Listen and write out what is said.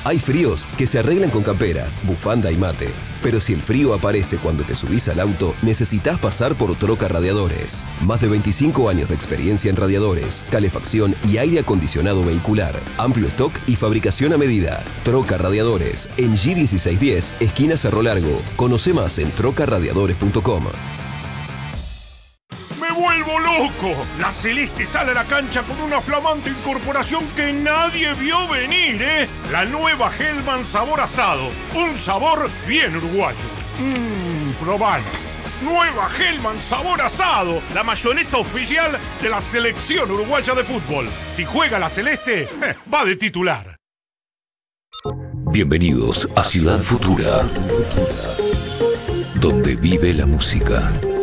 Hay fríos que se arreglan con campera, bufanda y mate. Pero si el frío aparece cuando te subís al auto, necesitas pasar por Troca Radiadores. Más de 25 años de experiencia en radiadores, calefacción y aire acondicionado vehicular. Amplio stock y fabricación a medida. Troca Radiadores, en G1610, esquina Cerro Largo. Conoce más en trocaradiadores.com. ¡Me vuelvo loco! La Celeste sale a la cancha con una flamante incorporación que nadie vio venir, ¿eh? La nueva Hellman sabor asado. Un sabor bien uruguayo. Probalo. Nueva Hellman sabor asado. La mayonesa oficial de la selección uruguaya de fútbol. Si juega la Celeste, va de titular. Bienvenidos a Ciudad Futura, donde vive la música.